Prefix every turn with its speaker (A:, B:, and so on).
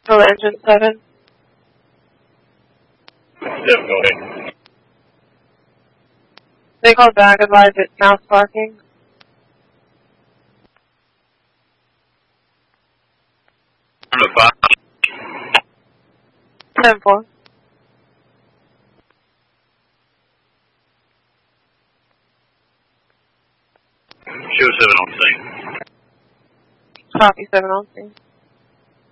A: Still engine 7.
B: Yep, go ahead.
A: They called back, advised it's mouse barking.
B: Number 5.
A: 10-4.
B: Show 7 on scene.
A: Copy 7 on scene.